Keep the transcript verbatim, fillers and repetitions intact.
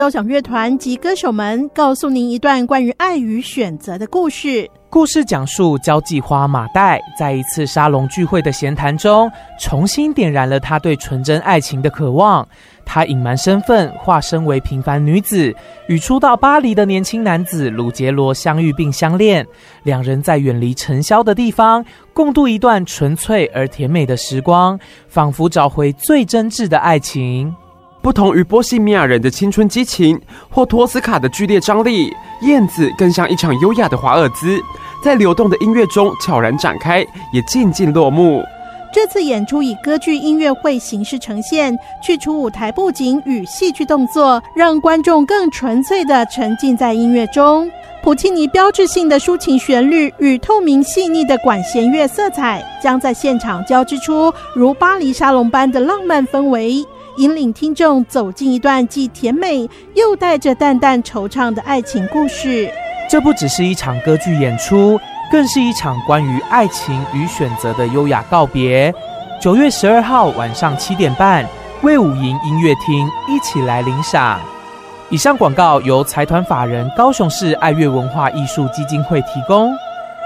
交响乐团及歌手们告诉您一段关于爱与选择的故事。 故事讲述交际花马代在一次沙龙聚会的闲谈中，重新点燃了他对纯真爱情的渴望。他隐瞒身份，化身为平凡女子，与初到巴黎的年轻男子鲁杰罗相遇并相恋。两人在远离尘嚣的地方，共度一段纯粹而甜美的时光，仿佛找回最真挚的爱情。 不同于波西米亚人的青春激情或托斯卡的剧烈张力，燕子更像一场优雅的华尔兹，在流动的音乐中悄然展开，也静静落幕。 这次演出以歌剧音乐会形式呈现，去除舞台布景与戏剧动作，让观众更纯粹地沉浸在音乐中。普契尼标志性的抒情旋律与透明细腻的管弦乐色彩，将在现场交织出如巴黎沙龙般的浪漫氛围，引领听众走进一段既甜美又带着淡淡惆怅的爱情故事。 这不只是一场歌剧演出，更是一场关于爱情与选择的优雅告别。九月十二号晚上七点半，卫武营音乐厅，一起来领赏。以上广告由财团法人高雄市爱乐文化艺术基金会提供。